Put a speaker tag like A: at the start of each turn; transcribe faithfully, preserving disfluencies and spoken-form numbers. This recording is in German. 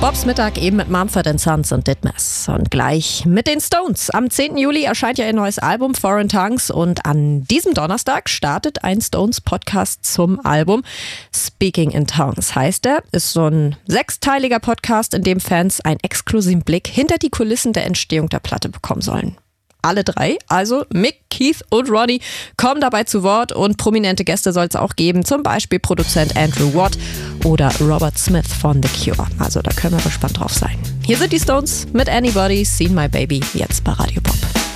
A: Bobs Mittag eben mit Mumford and Sons und Ditmas. Und gleich mit den Stones. Am zehnten Juli erscheint ja ihr neues Album Foreign Tongues und an diesem Donnerstag startet ein Stones-Podcast zum Album. Speaking in Tongues heißt er. Ist so ein sechsteiliger Podcast, in dem Fans einen exklusiven Blick hinter die Kulissen der Entstehung der Platte bekommen sollen. Alle drei, also Mick, Keith und Ronnie, kommen dabei zu Wort und prominente Gäste soll es auch geben, zum Beispiel Produzent Andrew Watt oder Robert Smith von The Cure. Also da können wir gespannt drauf sein. Hier sind die Stones mit Anybody, Seen My Baby, jetzt bei Radio Pop.